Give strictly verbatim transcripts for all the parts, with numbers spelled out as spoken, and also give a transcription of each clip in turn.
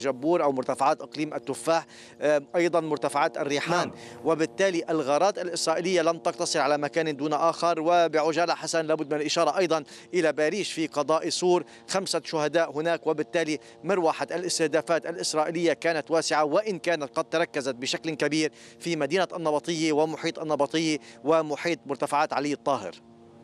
جبور أو مرتفعات إقليم التفاح، أيضا مرتفعات الريحان. نعم. وبالتالي الغارات الإسرائيلية لم تقتصر على مكان دون آخر. وبعجالة حسن لابد من الإشارة أيضا إلى باريش في قضاء سور، خمسة شهداء هناك. وبالتالي مروحة الاستهدافات الإسرائيلية كانت واسعة، وإن كانت قد تركزت بشكل كبير في مدينة النبطية ومحيط النبطية ومحيط مرتفعات علي الطاهر.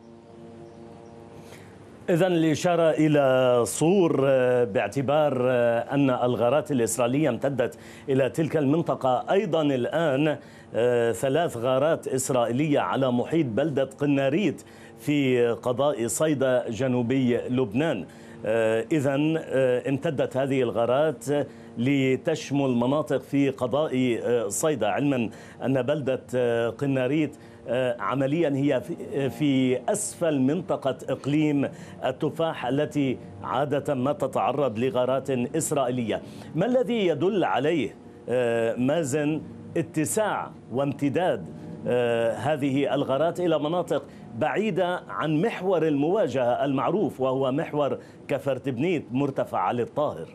إذن الإشارة إلى صور باعتبار أن الغارات الإسرائيلية امتدت إلى تلك المنطقة. أيضا الآن ثلاث غارات إسرائيلية على محيط بلدة قناريت في قضاء صيدا جنوبي لبنان. إذن امتدت هذه الغارات لتشمل مناطق في قضاء صيدا، علما أن بلدة قناريت عمليا هي في أسفل منطقة إقليم التفاح التي عادة ما تتعرض لغارات إسرائيلية. ما الذي يدل عليه مازن اتساع وامتداد هذه الغارات إلى مناطق بعيدة عن محور المواجهة المعروف وهو محور كفرتبنيت مرتفع علي الطاهر؟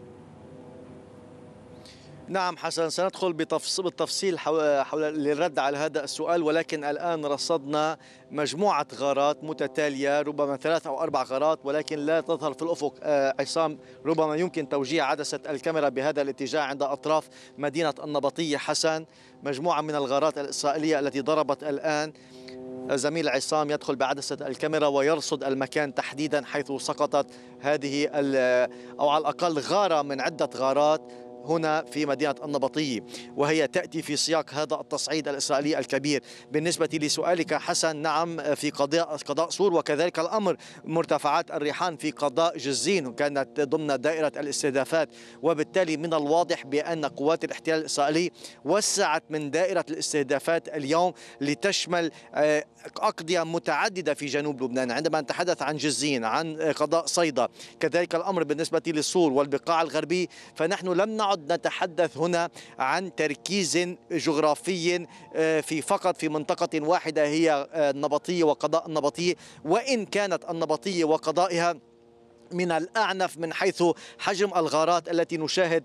نعم حسن، سندخل بالتفصيل حول للرد على هذا السؤال، ولكن الآن رصدنا مجموعة غارات متتالية، ربما ثلاث أو أربع غارات، ولكن لا تظهر في الأفق. عصام، ربما يمكن توجيه عدسة الكاميرا بهذا الاتجاه عند أطراف مدينة النبطية. حسن، مجموعة من الغارات الإسرائيلية التي ضربت الآن. زميل عصام يدخل بعدسة الكاميرا ويرصد المكان تحديدا حيث سقطت هذه، أو على الأقل غارة من عدة غارات هنا في مدينة النبطية، وهي تأتي في سياق هذا التصعيد الإسرائيلي الكبير. بالنسبة لسؤالك حسن، نعم، في قضاء قضاء صور، وكذلك الأمر مرتفعات الريحان في قضاء جزين كانت ضمن دائرة الاستهدافات. وبالتالي من الواضح بأن قوات الاحتلال الإسرائيلي وسعت من دائرة الاستهدافات اليوم لتشمل أقضية متعددة في جنوب لبنان. عندما نتحدث عن جزين، عن قضاء صيدا، كذلك الأمر بالنسبة للصور والبقاع الغربي، فنحن لم نعد نتحدث هنا عن تركيز جغرافي في فقط في منطقة واحدة هي النبطية وقضاء النبطية، وإن كانت النبطية وقضائها من الأعنف من حيث حجم الغارات التي نشاهد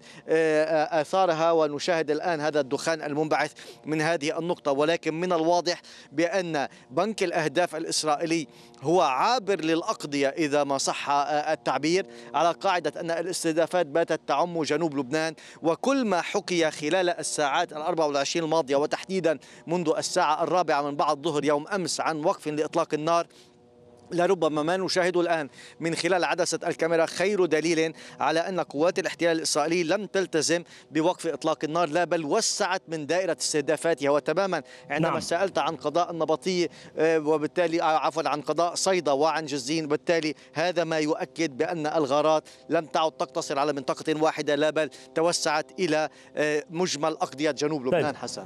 آثارها، ونشاهد الآن هذا الدخان المنبعث من هذه النقطة. ولكن من الواضح بأن بنك الأهداف الإسرائيلي هو عابر للأقضية إذا ما صح التعبير، على قاعدة أن الاستهدافات باتت تعم جنوب لبنان. وكل ما حكي خلال الساعات الأربع والعشرين الماضية، وتحديدا منذ الساعة الرابعة من بعد الظهر يوم أمس، عن وقف لإطلاق النار، لربما ما نشاهده الآن من خلال عدسة الكاميرا خير دليل على أن قوات الاحتلال الإسرائيلي لم تلتزم بوقف إطلاق النار، لا بل وسعت من دائرة استهدافاتها. وتماما عندما نعم. سألت عن قضاء النبطية وبالتالي عفوا عن قضاء صيدا وعن جزين، بالتالي هذا ما يؤكد بأن الغارات لم تعد تقتصر على منطقة واحدة، لا بل توسعت إلى مجمل أقضية جنوب لبنان. حسن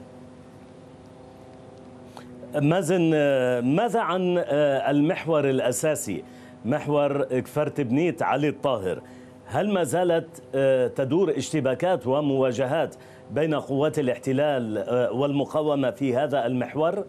مازن، ماذا عن المحور الأساسي، محور كفرتبنيت علي الطاهر؟ هل ما زالت تدور اشتباكات ومواجهات بين قوات الاحتلال والمقاومة في هذا المحور؟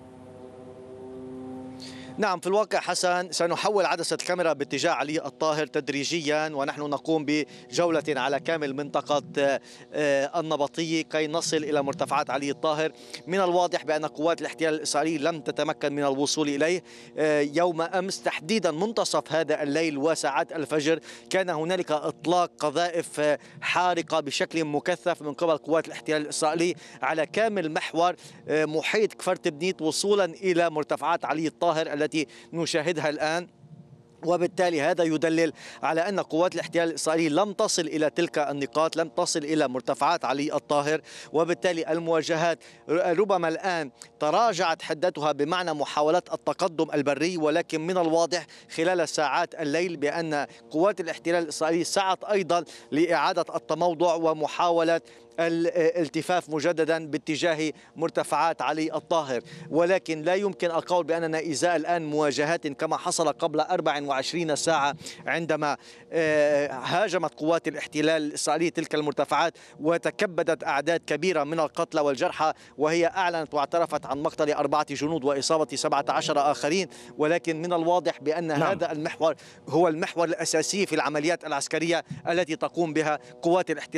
نعم، في الواقع حسن سنحول عدسة الكاميرا باتجاه علي الطاهر تدريجيا، ونحن نقوم بجولة على كامل منطقة النبطية كي نصل إلى مرتفعات علي الطاهر. من الواضح بأن قوات الاحتلال الإسرائيلي لم تتمكن من الوصول إليه. يوم أمس تحديدا منتصف هذا الليل وساعات الفجر كان هنالك إطلاق قذائف حارقة بشكل مكثف من قبل قوات الاحتلال الإسرائيلي على كامل محور محيط كفرتبنيت وصولا إلى مرتفعات علي الطاهر التي نشاهدها الآن. وبالتالي هذا يدلل على أن قوات الاحتلال الإسرائيلي لم تصل إلى تلك النقاط، لم تصل إلى مرتفعات علي الطاهر. وبالتالي المواجهات ربما الآن تراجعت حدتها بمعنى محاولات التقدم البري، ولكن من الواضح خلال ساعات الليل بأن قوات الاحتلال الإسرائيلي سعت أيضا لإعادة التموضع ومحاولة الالتفاف مجددا باتجاه مرتفعات علي الطاهر. ولكن لا يمكن القول بأننا إزاء الآن مواجهات كما حصل قبل أربع وعشرين ساعة عندما هاجمت قوات الاحتلال الإسرائيلي تلك المرتفعات وتكبدت أعداد كبيرة من القتلى والجرحى، وهي أعلنت واعترفت عن مقتل أربعة جنود وإصابة سبعة عشر آخرين. ولكن من الواضح بأن نعم. هذا المحور هو المحور الأساسي في العمليات العسكرية التي تقوم بها قوات الاحتلال